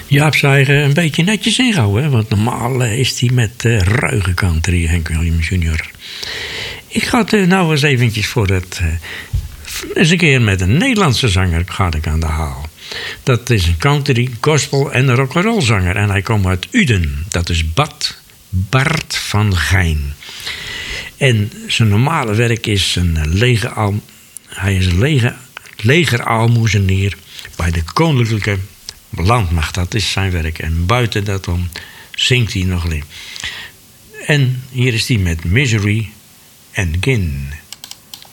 Jaap Steiger een beetje netjes ingehouden, hè? Want normaal is hij met ruige country, Hank Williams Jr. Ik ga het nou eens eventjes eens een keer met een Nederlandse zanger ga ik aan de haal. Dat is een country, gospel en rock'n'roll zanger. En hij komt uit Uden. Dat is Bart van Gijn. En zijn normale werk is hij is een legeraalmoezenier bij de Koninklijke Landmacht. Dat is zijn werk. En buiten dat dan zingt hij nog alleen. En hier is hij met Misery and Gin.